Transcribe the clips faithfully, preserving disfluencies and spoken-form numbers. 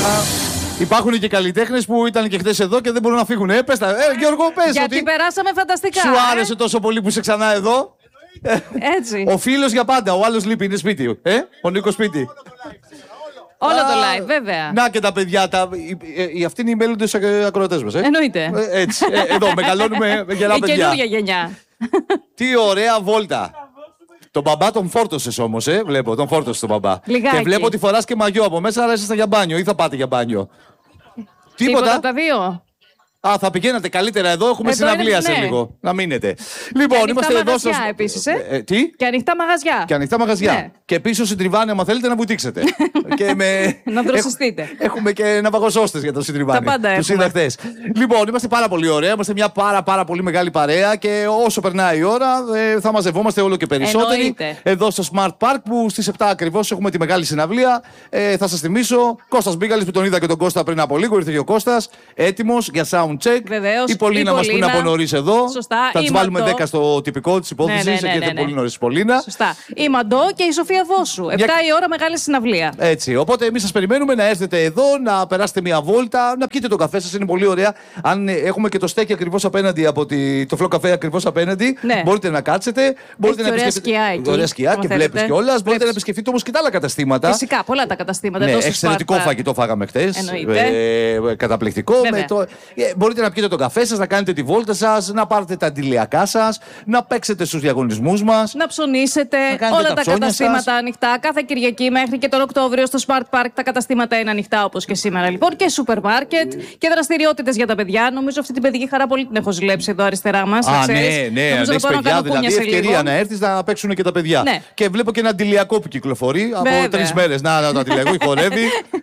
Υπάρχουν και καλλιτέχνες που ήταν και χθες εδώ και δεν μπορούν να φύγουν. Ε, πες τα. Ε, Γιώργο, πες. Γιατί ότι περάσαμε φανταστικά. σου ε? άρεσε τόσο πολύ που είσαι ξανά εδώ. Έτσι. Ο φίλος για πάντα. Ο άλλος λείπει, είναι σπίτι. Ε, ο Νίκος σπίτι. Όλο το Α, live, βέβαια. Να και τα παιδιά. Τα, οι, οι, αυτοί είναι οι μέλλοντες ακροατές μας. Ε. Εννοείται. Ε, έτσι. Ε, εδώ μεγαλώνουμε με γερά Η παιδιά. καινούργια γενιά. Τι ωραία βόλτα. Τον μπαμπά τον φόρτωσες όμως, ε. Βλέπω, τον φόρτωσες τον μπαμπά. Λιγάκι. Και βλέπω ότι φοράς και μαγιό από μέσα, αλλά ήσασταν για μπάνιο ή θα πάτε για μπάνιο. Τίποτα από τα δύο. Α, θα πηγαίνατε καλύτερα εδώ. Έχουμε Εδώ συναυλία είναι, σε ναι. λίγο. Να μείνετε. Λοιπόν, Και είμαστε ανοιχτά εδώ στο. μαγαζιά επίσης, ε. Ε, τι? Και ανοιχτά μαγαζιά. Και ανοιχτά μαγαζιά. Ναι. Και πίσω συντριβάνι, άμα θέλετε να βουτήξετε. Και με... Να δροσιστείτε. Έχ- Έχουμε και ναυαγοσώστες για το συντριβάνι. Τα πάντα Τους έχουμε. είδα χθες. Λοιπόν, είμαστε πάρα πολύ ωραία. Είμαστε μια πάρα, πάρα πολύ μεγάλη παρέα. Και όσο περνάει η ώρα, ε, θα μαζευόμαστε όλο και περισσότεροι. Εννοείται. Εδώ στο Smart Park που στις επτά ακριβώς έχουμε τη μεγάλη συναυλία. Ε, θα σας θυμίσω, Κώστας Μπίγκαλης που τον είδα και τον Κώστα πριν από λίγο. Ήρθε και ο Κώστας. Έτοιμος για sound check. Βεβαίως. Η Πολίνα μας που είναι από νωρίς εδώ. Σωστά. Θα της Η βάλουμε Μαντώ. δέκα στο τυπικό της υπόθεσης. Ναι, ναι, ναι, Έρχεται ναι, ναι. πολύ νωρίς η Πολίνα. Σωστά. Η Μαντώ και η Σοφία Βόσου. επτά η ώρα μεγάλη συναυλία. Έτσι. Οπότε εμείς σας περιμένουμε να έρθετε εδώ, να περάσετε μια βόλτα, να πιείτε το καφέ σας. Είναι πολύ ωραία. Αν ε, έχουμε και το στέκι ακριβώς απέναντι από τη, το φλό καφέ ακριβώς απέναντι, Ναι. μπορείτε να κάτσετε. Μπορείτε Έχει να ωραία επισκεφτείτε. σκιά εκεί, Ωραία σκιά άμα και θέλετε. βλέπεις κιόλας. Μπορείτε Βλέπεις. να επισκεφτείτε όμως και τα άλλα καταστήματα. Φυσικά, πολλά τα καταστήματα Ναι, εδώ στο εξαιρετικό Smart Park. φαγητό φάγαμε χτες. Εννοείται. Ε, καταπληκτικό. Βέβαια. Με το, ε, μπορείτε να πιείτε το καφέ σας, να κάνετε τη βόλτα σας, να πάρετε τα αντιλιακά σας, να παίξετε στους διαγωνισμούς μας. Να ψωνίσετε. κάνετε Όλα τα τα ψώνια καταστήματα σας. ανοιχτά. Κάθε Κυριακή μέχρι και τον Οκτώβριο στο Smart Park τα καταστήματα είναι ανοιχτά όπως και σήμερα λοιπόν. Και σούπερ μάρκετ και δραστηριότητες για τα παιδιά. Νομίζω αυτή την παιδική χαρά πολύ την έχω ζηλέψει εδώ αριστερά μας. Α, ναι, ναι, αν έχεις παιδιά, δηλαδή ευκαιρία να έρθεις να παίξουν και τα παιδιά. Ναι. Και βλέπω και ένα αντιλιακό που κυκλοφορεί Βέβαια. από τρεις μέρες. Να, να το αντιλιακό χορεύει.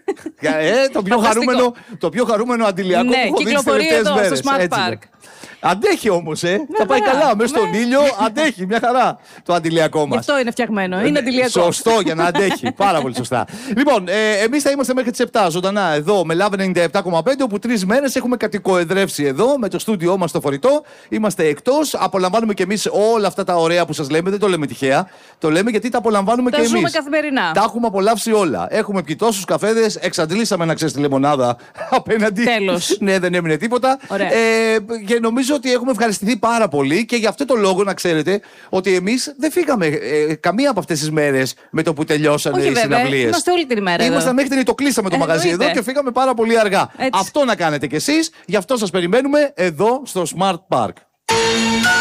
ε, το, πιο Φανταστικό. χαρούμενο, το πιο χαρούμενο αντιλιακό Ναι, που έχω δει τις κυκλοφορεί τελευταίες εδώ, μέρες. στο Smart Έτσι είναι. Park. Αντέχει όμως, ε. Θα πάει χαρά. καλά. Μέσα στον Ναι. ήλιο αντέχει. Μια χαρά το αντιλιακό Γι' μας. αυτό είναι φτιαγμένο. Είναι αντιλιακό. Σωστό, για να αντέχει. Πάρα πολύ σωστά. Λοιπόν, ε, εμείς θα είμαστε μέχρι τις επτά ζωντανά εδώ με Love ενενήντα επτά κόμμα πέντε, όπου τρεις μέρες έχουμε κατοικοεδρεύσει εδώ με το στούντιό μας στο φορητό. Είμαστε εκτός. Απολαμβάνουμε κι εμείς όλα αυτά τα ωραία που σας λέμε. Δεν το λέμε τυχαία. Το λέμε γιατί τα απολαμβάνουμε Τα κι ζούμε εμείς. καθημερινά. Τα έχουμε απολαύσει όλα. Έχουμε πιει τόσους καφέδες. Εξαντλήσαμε να ξέρεις τη λεμονάδα απέναντι. Τέλος. Ναι, δεν έμεινε τίποτα. Ωραία. Ε, και νομίζω ότι έχουμε ευχαριστηθεί πάρα πολύ και γι' αυτό το λόγο να ξέρετε ότι εμείς δεν φύγαμε ε, καμία από αυτές τις μέρες με το που τελειώσανε Όχι οι βέβαια. συναυλίες. Είμαστε όλη την ημέρα εδώ. Ήμασταν μέχρι το κλείσαμε το μαγαζί Εννοείται. εδώ και φύγαμε πάρα πολύ αργά. Έτσι. Αυτό να κάνετε κι εσείς. Γι' αυτό σας περιμένουμε εδώ στο Smart Park.